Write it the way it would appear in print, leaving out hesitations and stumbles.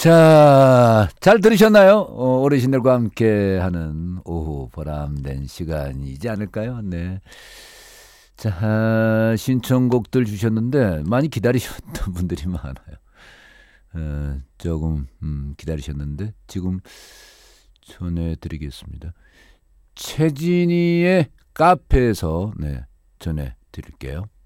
자, 잘 들으셨나요? 어르신들과 함께 하는 오후 보람된 시간이지 않을까요? 네. 자, 신청곡들 주셨는데 많이 기다리셨던 분들이 많아요. 조금 기다리셨는데 지금 전해드리겠습니다. 최진희의 카페에서 네, 전해드릴게요.